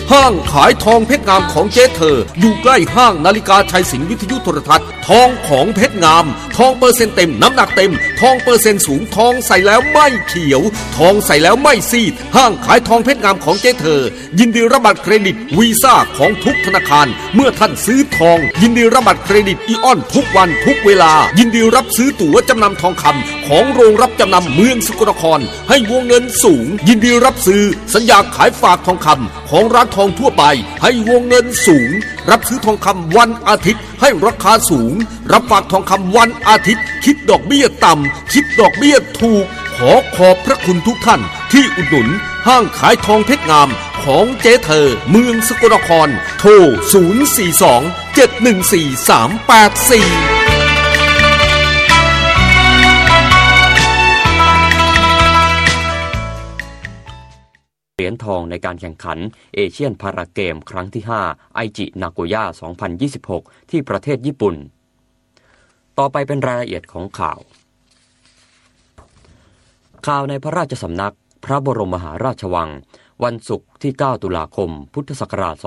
ห้างขายทองเพชรงามของเจ๊เธออยู่ใกล้ห้างนาฬิกาชัยสิงห์วิทยุโทรทัศน์ทองของเพชรงามทองเปอร์เซ็นต์เต็มน้ำหนักเต็มทองเปอร์เซ็นต์สูงทองใส่แล้วไม่เขียวทองใส่แล้วไม่ซีดห้างขายทองเพชรงามของเจ๊เธอยินดีรับบัตรเครดิตวีซ่าของทุกธนาคารเมื่อท่านซื้อทองยินดีรับบัตรเครดิตอีออนทุกวันทุกเวลายินดีรับซื้อตั๋วจำนำทองคำของโรงรับจำนำเมืองสกลนครให้วงเงินสูงยินดีรับซื้อสัญญาขายฝากทองคำของร้านทองทั่วไปให้วงเงินสูงรับซื้อทองคำวันอาทิตย์ให้ราคาสูงรับฝากทองคำวันอาทิตย์คิดดอกเบี้ยต่ำคิดดอกเบี้ยถูกขอบพระคุณทุกท่านที่อุดหนุนห้างขายทองเพชรงามของเจ๊เธอเมืองสกลนครโทร042-714-384 เหรียญทองในการแข่งขันเอเชียนพาราเกมครั้งที่5ไอจินาโกย่า2026ที่ประเทศญี่ปุ่นต่อไปเป็นรายละเอียดของข่าวในพระราชสำนักพระบรมมหาราชวังวันศุกร์ที่9ตุลาคมพุทธศักราช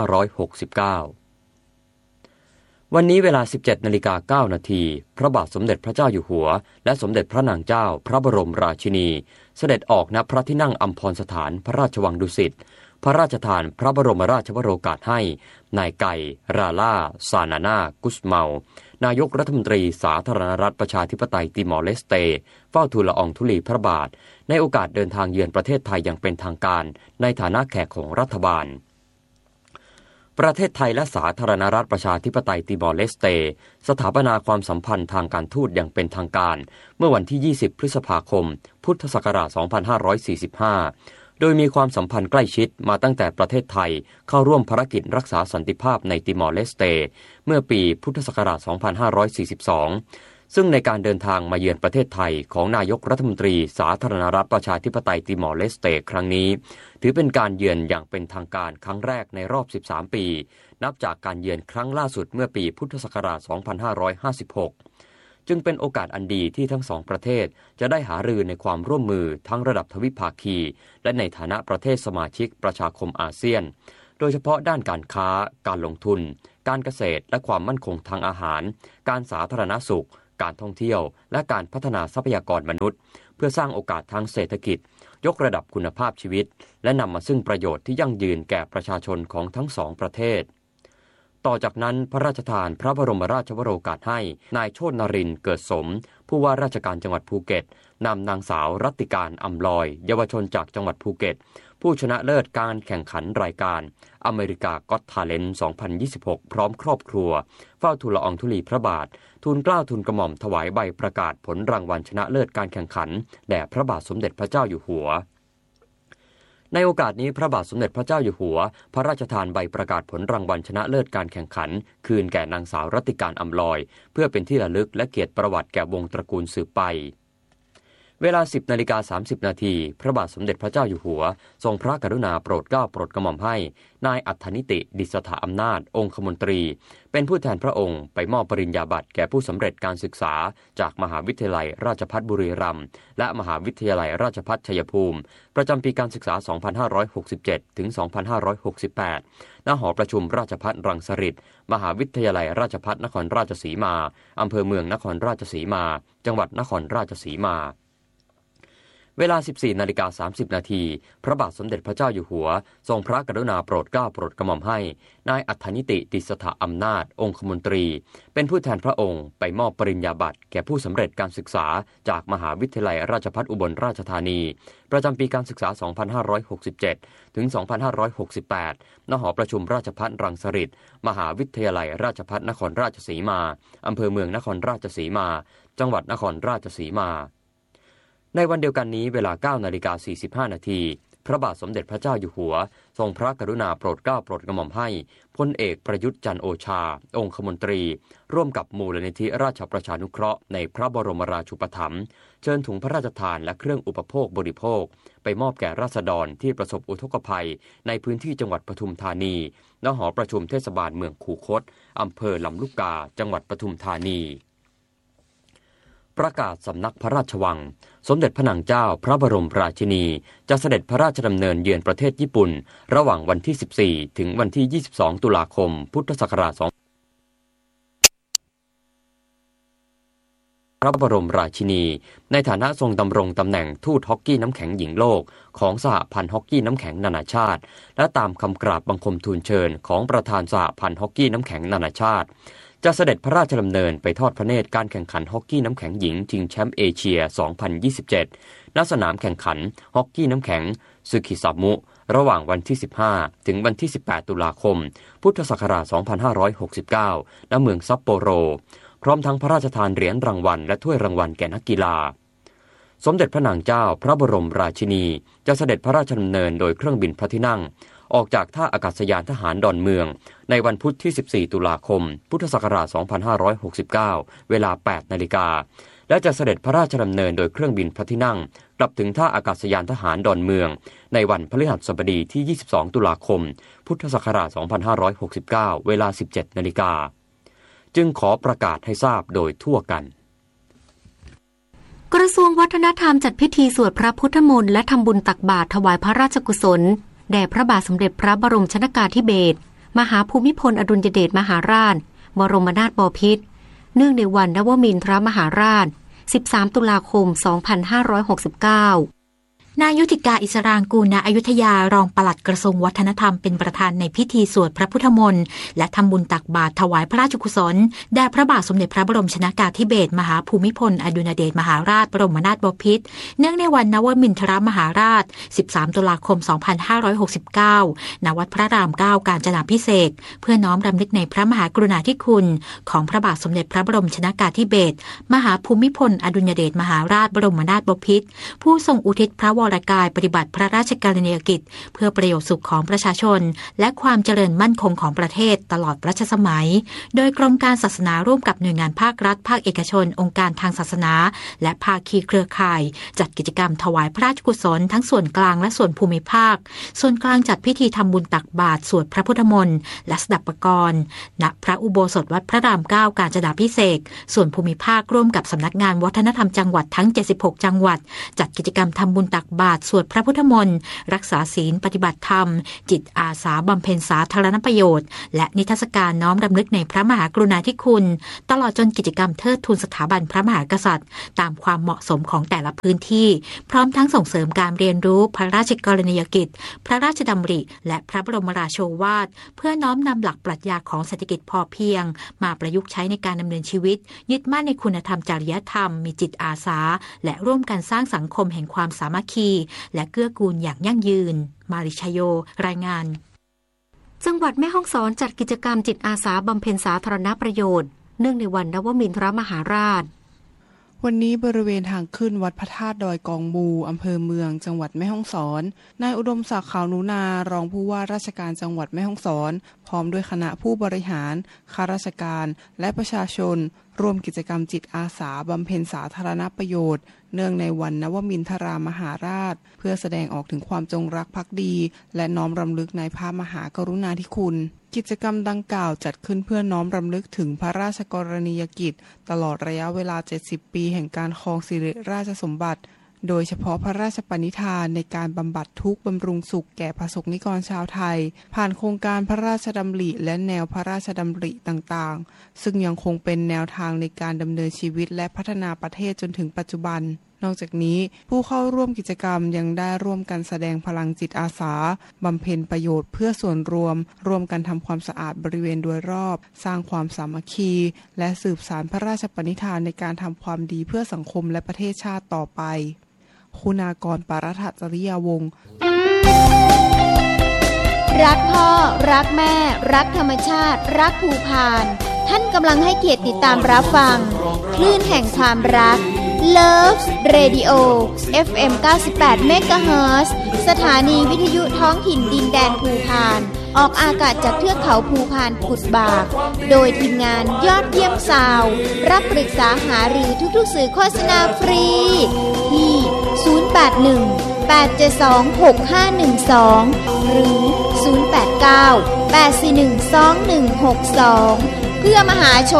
2569วันนี้เวลา 17:09 น.พระบาทสมเด็จพระเจ้าอยู่หัวและสมเด็จพระนางเจ้าพระบรมราชินีเสด็จออกณพระที่นั่งอัมพรสถานพระราชวังดุสิตพระราชทานพระบรมราชวโรกาสให้นายไก่ราล่าซานานากุสเมานายกรัฐมนตรีสาธารณรัฐประชาธิปไตยติมอร์เลสเตเฝ้าทูลละอองธุลีพระบาทในโอกาสเดินทางเยือนประเทศไทยอย่างเป็นทางการในฐานะแขกของรัฐบาลประเทศไทยและสาธารณรัฐประชาธิปไตยติมอร์เลสเตสถาปนาความสัมพันธ์ทางการทูตอย่างเป็นทางการเมื่อวันที่20พฤษภาคมพุทธศักราช2545โดยมีความสัมพันธ์ใกล้ชิดมาตั้งแต่ประเทศไทยเข้าร่วมภารกิจรักษาสันติภาพในติมอร์เลสเตเมื่อปีพุทธศักราช2542ซึ่งในการเดินทางมาเยือนประเทศไทยของนายกรัฐมนตรีสาธารณรัฐประชาธิปไตยติมอร์เลสเตครั้งนี้ถือเป็นการเยือนอย่างเป็นทางการครั้งแรกในรอบ13ปีนับจากการเยือนครั้งล่าสุดเมื่อปีพุทธศักราช2556จึงเป็นโอกาสอันดีที่ทั้งสองประเทศจะได้หารือในความร่วมมือทั้งระดับทวิภาคีและในฐานะประเทศสมาชิกประชาคมอาเซียนโดยเฉพาะด้านการค้าการลงทุนการเกษตรและความมั่นคงทางอาหารการสาธารณสุขการท่องเที่ยวและการพัฒนาทรัพยากรมนุษย์เพื่อสร้างโอกาสทางเศรษฐกิจยกระดับคุณภาพชีวิตและนำมาซึ่งประโยชน์ที่ยั่งยืนแก่ประชาชนของทั้งสองประเทศต่อจากนั้นพระราชทานพระบรมราชวโรกาสให้นายโชตินรินทร์เกิดสมผู้ว่าราชการจังหวัดภูเก็ตนำนางสาวรัตติการอำลอยเยาวชนจากจังหวัดภูเก็ตผู้ชนะเลิศการแข่งขันรายการอเมริกาก็อตทาเลนต์2026พร้อมครอบครัวเฝ้าทูลละอองธุลีพระบาททูลเกล้าทูลกระหม่อมถวายใบประกาศผลรางวัลชนะเลิศการแข่งขันแด่พระบาทสมเด็จพระเจ้าอยู่หัวในโอกาสนี้พระบาทสมเด็จพระเจ้าอยู่หัวพระราชทานใบประกาศผลรางวัลชนะเลิศการแข่งขันคืนแก่นางสาวรัตติการอำลอยเพื่อเป็นที่ระลึกและเกียรติประวัติแก่วงตระกูลสืบไปเวลา 10:30 น.พระบาทสมเด็จพระเจ้าอยู่หัวทรงพระกรุณาโปรดเกล้าโปรดกระหม่อมให้นายอัฏฐนิติดิษฐาอำนาจองคมนตรีเป็นผู้แทนพระองค์ไปมอบปริญญาบัตรแก่ผู้สำเร็จการศึกษาจากมหาวิทยาลัยราชภัฏบุรีรัมย์และมหาวิทยาลัยราชภัฏชัยภูมิประจำปีการศึกษา 2567 ถึง 2568 ณ หอประชุมราชภัฏรังสฤษฎ์มหาวิทยาลัยราชภัฏนครราชสีมาอำเภอเมืองนครราชสีมาจังหวัดนครราชสีมาเวลา 14:30 น.พระบาทสมเด็จพระเจ้าอยู่หัวทรงพระกรุณาโปรดเกล้าโปรดกระหม่อมให้นายอัฏฐนิติดิษฐาอำนาจองคมนตรีเป็นผู้แทนพระองค์ไปมอบปริญญาบัตรแก่ผู้สำเร็จการศึกษาจากมหาวิทยาลัยราชภัฏอุบลราชธานีประจำปีการศึกษา 2567 ถึง 2568 ณ หอประชุมราชภัฏรังสฤษฎ์มหาวิทยาลัยราชภัฏนครราชสีมาอำเภอเมืองนครราชสีมาจังหวัดนครราชสีมาในวันเดียวกันนี้เวลา 9:45 น.พระบาทสมเด็จพระเจ้าอยู่หัวทรงพระกรุณาโปรดเกล้าโปรดกระหม่อมให้พลเอกประยุทธ์จันทร์โอชาองคมนตรีร่วมกับมูลนิธิราชประชานุเคราะห์ในพระบรมราชูปถัมภ์เชิญถุงพระราชทานและเครื่องอุปโภคบริโภคไปมอบแก่ราษฎรที่ประสบอุทกภัยในพื้นที่จังหวัดปทุมธานีณ หอประชุมเทศบาลเมืองคูคตอำเภอลำลูกกาจังหวัดปทุมธานีประกาศสำนักพระราชวังสมเด็จพระนางเจ้าพระบรมราชินีจะเสด็จพระราชดำเนินเยือนประเทศญี่ปุ่นระหว่างวันที่14ถึงวันที่22ตุลาคมพุทธศักราชพระบรมราชินีในฐานะทรงดำรงตำแหน่งทูตฮอกกี้น้ำแข็งหญิงโลกของสหพันธ์ฮอกกี้น้ำแข็งนานาชาติและตามคำกราบบังคมทูลเชิญของประธานสหพันธ์ฮอกกี้น้ำแข็งนานาชาติจะเสด็จพระราชดำเนินไปทอดพระเนตรการแข่งขันฮอกกี้น้ำแข็งหญิงชิงแชมป์เอเชีย 2027 ณ สนามแข่งขันฮอกกี้น้ำแข็งซึคิซามุระหว่างวันที่15ถึงวันที่18ตุลาคมพุทธศักราช2569ณ เมืองซัปโปโรพร้อมทั้งพระราชทานเหรียญรางวัลและถ้วยรางวัลแก่นักกีฬาสมเด็จพระนางเจ้าพระบรมราชินีจะเสด็จพระราชดำเนินโดยเครื่องบินพระที่นั่งออกจากท่าอากาศยานทหารดอนเมืองในวันพุธที่14ตุลาคมพุทธศักราช2569เวลา 8 นาฬิกาและจะเสด็จพระราชดำเนินโดยเครื่องบินพระที่นั่งกลับถึงท่าอากาศยานทหารดอนเมืองในวันพฤหัสบดีที่22ตุลาคมพุทธศักราช2569เวลา 17 นาฬิกาจึงขอประกาศให้ทราบโดยทั่วกันกระทรวงวัฒนธรรมจัดพิธีสวดพระพุทธมนต์และทำบุญตักบาตรถวายพระราชกุศลแด่พระบาทสมเด็จพระบรมชนกาธิเบศรมหาภูมิพลอดุลยเดชมหาราชบรมนาถบพิตรเนื่องในวันนวมินทรมหาราช13ตุลาคม2569 นายยุติกาอิสรางกูลณอยุธยารองปลัดกระทรวงวัฒนธรรมเป็นประธานในพิธีสวดพระพุทธมนต์และทำบุญตักบาตรถวายพระราชกุศลแด่พระบาทสมเด็จพระบรมชนกาธิเบศรมหาภูมิพลอดุลยเดชมหาราชบรมนาถบพิตรเนื่องในวันนวมินทรมหาราช13ตุลาคม2569ณวัดพระราม 9 กาญจนาภิเษกเพื่อน้อมรำลึกในพระมหากรุณาธิคุณของพระบาทสมเด็จพระบรมชนกาธิเบศรมหาภูมิพลอดุลยเดชมหาราชบรมนาถบพิตรผู้ทรงอุทิศพระวรกายปฏิบัติพระราชกรณียกิจเพื่อประโยชน์สุขของประชาชนและความเจริญมั่นคงของประเทศตลอดรัชสมัยโดยกรมการศาสนาร่วมกับหน่วยงานภาครัฐภาคเอกชนองค์การทางศาสนาและภาคีเครือข่ายจัดกิจกรรมถวายพระราชกุศลทั้งส่วนกลางและส่วนภูมิภาคส่วนกลางจัดพิธีทำบุญตักบาตรสวดพระพุทธมนต์และสดับปกรณ์ณพระอุโบสถวัดพระราม 9 กาญจนาภิเษกส่วนภูมิภาคร่วมกับสำนักงานวัฒนธรรมจังหวัดทั้ง76จังหวัดจัดกิจกรรมทำบุญตักบาตรสวดพระพุทธมนต์รักษาศีลปฏิบัติธรรมจิตอาสาบำเพ็ญสาธารณประโยชน์และนิทรรศการน้อมรำลึกในพระมหากรุณาธิคุณตลอดจนกิจกรรมเทิดทูนสถาบันพระมหากษัตริย์ตามความเหมาะสมของแต่ละพื้นที่พร้อมทั้งส่งเสริมการเรียนรู้พระราชกรณียกิจพระราชดำริและพระบรมราโชวาทเพื่อน้อมนำหลักปรัชญาของเศรษฐกิจพอเพียงมาประยุกต์ใช้ในการดำเนินชีวิตยึดมั่นในคุณธรรมจริยธรรมมีจิตอาสาและร่วมกันสร้างสังคมแห่งความสามัคคีและเกื้อกูลอย่างยั่งยืนมาริชโยรายงานจังหวัดแม่ฮ่องสอนจัดกิจกรรมจิตอาสาบำเพ็ญสาธารณประโยชน์เนื่องในวันนวมินทรมหาราชวันนี้บริเวณทางขึ้นวัดพระธาตุดอยกองมูอำเภอเมืองจังหวัดแม่ฮ่องสอนนายอุดมศักดิ์ขาวหนูนารองผู้ว่าราชการจังหวัดแม่ฮ่องสอนพร้อมด้วยคณะผู้บริหารข้าราชการและประชาชนร่วมกิจกรรมจิตอาสาบำเพ็ญสาธารณประโยชน์เนื่องในวันนวมินทรมหาราชเพื่อแสดงออกถึงความจงรักภักดีและน้อมรำลึกในพระมหากรุณาธิคุณกิจกรรมดังกล่าวจัดขึ้นเพื่อน้อมรำลึกถึงพระราชกรณียกิจตลอดระยะเวลา70ปีแห่งการครองสิริราชสมบัติโดยเฉพาะพระราชปณิธานในการบำบัดทุกข์บำรุงสุขแก่ประสบนิกรชาวไทยผ่านโครงการพระราชดำริและแนวพระราชดำริต่างๆซึ่งยังคงเป็นแนวทางในการดำเนินชีวิตและพัฒนาประเทศจนถึงปัจจุบันนอกจากนี้ผู้เข้าร่วมกิจกรรมยังได้ร่วมกันแสดงพลังจิตอาสาบำเพ็ญประโยชน์เพื่อส่วนรวมร่วมกันทำความสะอาดบริเวณโดยรอบสร้างความสามัคคีและสืบสานพระราชปณิธานในการทำความดีเพื่อสังคมและประเทศชาติต่อไปคุณากร ปารัฐจริยาวงศ์รักพ่อรักแม่รักธรรมชาติรักภูพานท่านกำลังให้เกียรติติดตามรับฟังคลื่นแห่งความรัก Love Radio FM 98 MHz สถานีวิทยุท้องถิ่นดินแดนภูพานออกอากาศจากเทือกเขาภูพานกุดบากโดยทีมงานยอดเยี่ยมซาวรับปรึกษาหารือทุกๆสื่อโฆษณาฟรีที่081-872-6512 หรือ 089-841-2162 เพื่อมหาชน